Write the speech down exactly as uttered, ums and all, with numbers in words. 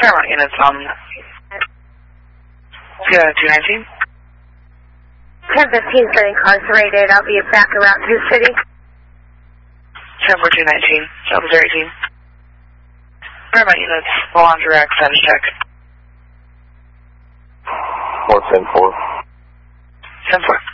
Paramount units on two nineteen. ten fifteen's been incarcerated. I'll be back around two city. ten four two nineteen, officer eighteen. Paramount units, laundry rack, status check. four ten four. ten four.